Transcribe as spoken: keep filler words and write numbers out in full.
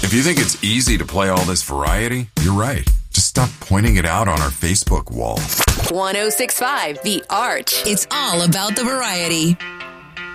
If you think it's easy to play all this variety, you're right. Just stop pointing it out on our Facebook wall. one oh six point five The Arch. It's all about the variety.